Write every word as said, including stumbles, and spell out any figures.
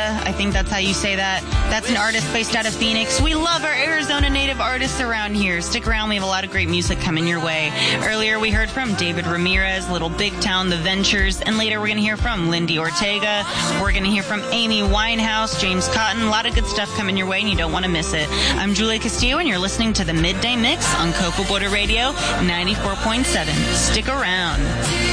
Ortega. I think that's how you say that. That's an artist based out of Phoenix. We love our Arizona native artists around here. Stick around. We have a lot of great music coming your way. Earlier, we heard from David Ramirez, Little Big Town, The Ventures, and later we're going to hear from Lindy Ortega. We're going to hear from Amy Winehouse, James Cotton. A lot of good stuff coming your way, and you don't want to miss it. I'm Julia Castillo, and you're listening to the Midday Mix on Cocoa Butter Radio ninety-four point seven. Stick around.